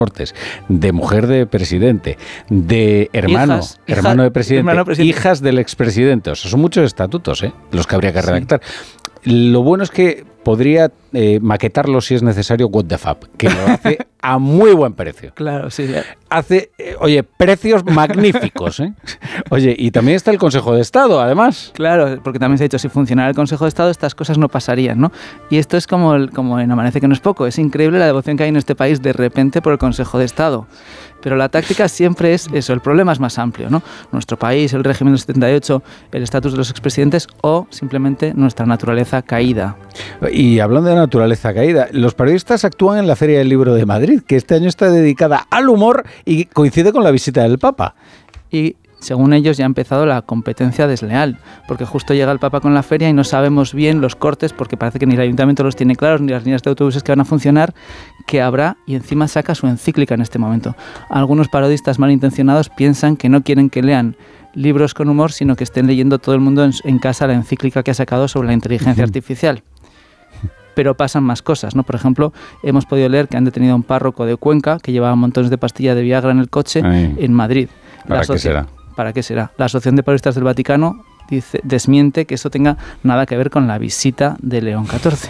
Cortes, de mujer de presidente, de hermano de presidente, hijas del expresidente. O sea, son muchos estatutos, los que habría que redactar. Lo bueno es que podría maquetarlo si es necesario What the Fab, que lo hace a muy buen precio. Claro, sí. Hace, precios magníficos, Oye, y también está el Consejo de Estado, además. Claro, porque también se ha dicho, si funcionara el Consejo de Estado, estas cosas no pasarían, ¿no? Y esto es como en Amanece que no es poco. Es increíble la devoción que hay en este país de repente por el Consejo de Estado. Pero la táctica siempre es eso, el problema es más amplio, ¿no? Nuestro país, el régimen del 78, el estatus de los expresidentes o simplemente nuestra naturaleza caída. Y hablando de naturaleza caída, los periodistas actúan en la Feria del Libro de Madrid, que este año está dedicada al humor y coincide con la visita del Papa. Y según ellos ya ha empezado la competencia desleal, porque justo llega el Papa con la feria y no sabemos bien los cortes, porque parece que ni el ayuntamiento los tiene claros, ni las líneas de autobuses que van a funcionar, que habrá, y encima saca su encíclica en este momento. Algunos parodistas malintencionados piensan que no quieren que lean libros con humor, sino que estén leyendo todo el mundo en casa la encíclica que ha sacado sobre la inteligencia artificial. Pero pasan más cosas, ¿no? Por ejemplo, hemos podido leer que han detenido a un párroco de Cuenca que llevaba montones de pastillas de Viagra en el coche en Madrid. ¿Para qué será? ¿Para qué será? La Asociación de Parodistas del Vaticano desmiente que eso tenga nada que ver con la visita de León XIV.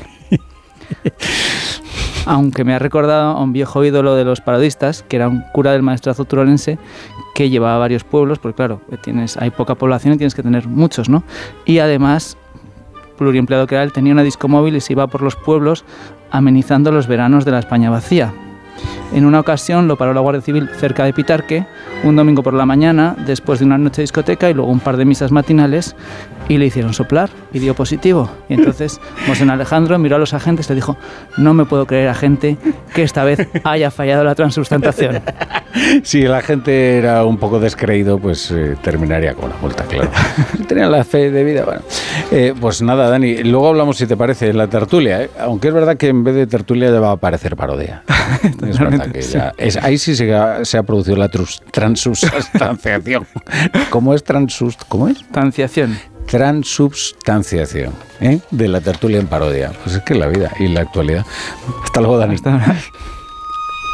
Aunque me ha recordado a un viejo ídolo de los parodistas, que era un cura del Maestrazgo turolense que llevaba varios pueblos, porque claro, hay poca población y tienes que tener muchos, ¿no? Y además, pluriempleado que era él, tenía una discomóvil y se iba por los pueblos amenizando los veranos de la España vacía. En una ocasión lo paró la Guardia Civil cerca de Pitarque, un domingo por la mañana, después de una noche de discoteca y luego un par de misas matinales, y le hicieron soplar y dio positivo. Y entonces Mosén Alejandro miró a los agentes y le dijo: no me puedo creer, agente, que esta vez haya fallado la transubstanciación. Si el agente era un poco descreído, pues terminaría con la multa, claro. Tenía la fe de vida. Bueno, pues nada, Dani, luego hablamos, si te parece, en la tertulia, aunque es verdad que en vez de tertulia ya va a aparecer parodia. Es verdad que ya ahí sí se ha producido la transubstanciación. ¿Cómo es ¿Cómo es? Transubstanciación, de la tertulia en parodia. Pues es que es la vida y la actualidad. Hasta luego, Dani. Hasta luego.